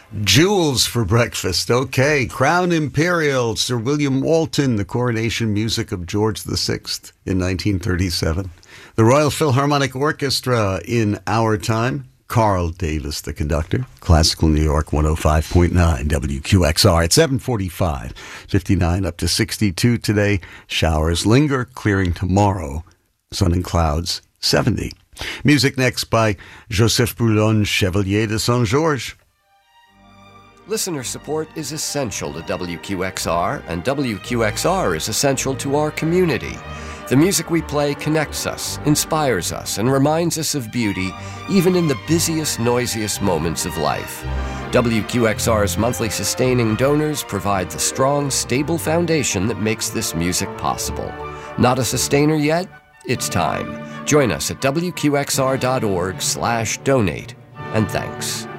Jewels for breakfast. Okay. Crown Imperial, Sir William Walton, the coronation music of George VI in 1937. The Royal Philharmonic Orchestra in our time. Carl Davis, the conductor. Classical New York 105.9 WQXR at 7:45. 59 up to 62 today. Showers linger, clearing tomorrow. Sun and clouds 70. Music next by Joseph Boulogne, Chevalier de Saint-Georges. Listener support is essential to WQXR, and WQXR is essential to our community. The music we play connects us, inspires us, and reminds us of beauty, even in the busiest, noisiest moments of life. WQXR's monthly sustaining donors provide the strong, stable foundation that makes this music possible. Not a sustainer yet? It's time. Join us at WQXR.org/donate. And thanks.